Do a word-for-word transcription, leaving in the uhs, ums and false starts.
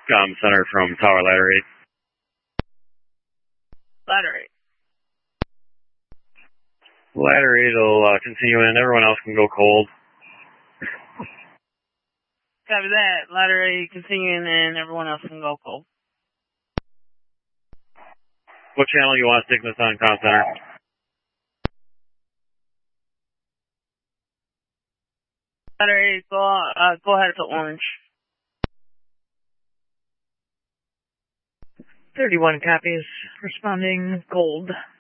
Com Center from Tower Ladder eight. Ladder eight. Ladder eight will uh, continue in. Everyone else can go cold. Copy that. Ladder eight continuing and everyone else can go cold. What channel you want thickness on, Com Center? Ladder eight, go, uh, go ahead to orange. thirty-one copies. Responding gold.